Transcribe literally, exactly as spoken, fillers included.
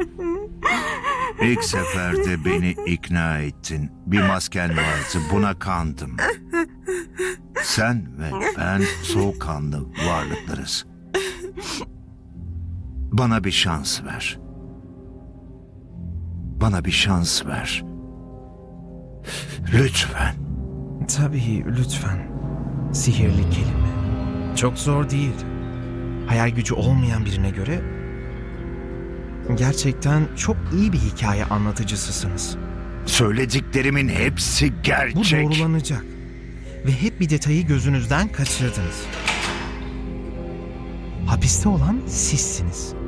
İlk seferde beni ikna ettin. Bir masken vardı, buna kandım. Sen ve ben soğukkanlı varlıklarız. Bana bir şans ver. Bana bir şans ver. Lütfen. Tabii, lütfen. Sihirli kelime. Çok zor değil. Hayal gücü olmayan birine göre gerçekten çok iyi bir hikaye anlatıcısısınız. Söylediklerimin hepsi Bu gerçek. doğrulanacak. Ve hep bir detayı gözünüzden kaçırdınız. Hapiste olan sizsiniz.